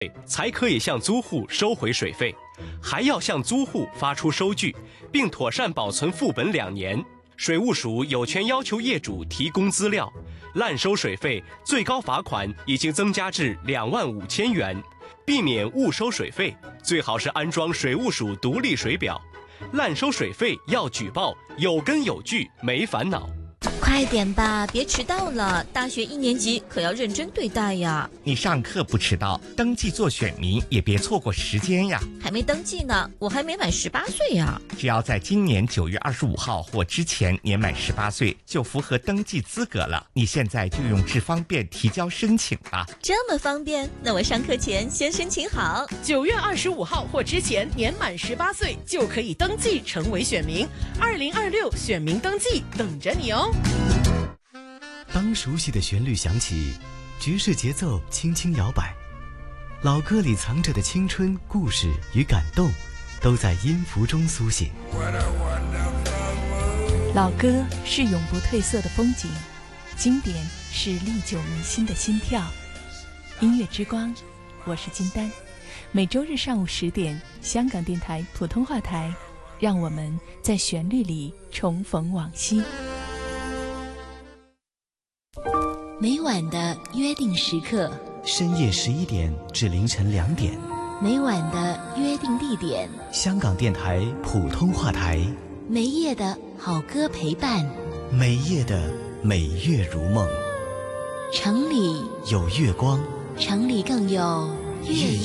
才可以向租户收回水费，还要向租户发出收据，并妥善保存副本2年。水务署有权要求业主提供资料，滥收水费最高罚款已经增加至25000元。避免误收水费，最好是安装水务署独立水表。滥收水费要举报，有根有据，没烦恼。 快点吧，别迟到了！大学1年级可要认真对待呀。 你上课不迟到，登记做选民也别错过时间呀。 还没登记呢，我还没满18岁呀。 只要在今年9月25号或之前年满18岁，就符合登记资格了。你现在就用智方便提交申请吧。 这么方便？那我上课前先申请好。 9月25号或之前年满18岁就可以登记成为选民。2026选民登记等着你哦。 当熟悉的旋律响起，爵士节奏轻轻摇摆，老歌里藏着的青春、故事与感动，都在音符中苏醒。 老歌是永不褪色的风景，经典是历久弥新的心跳。音乐之光，我是金丹。每周日上午10点，香港电台普通话台，让我们在旋律里重逢往昔。 每晚的约定时刻， 深夜11点至凌晨2点， 每晚的约定地点， 香港电台普通话台， 每夜的好歌陪伴， 每夜的美月如梦。 城里有月光， 城里更有月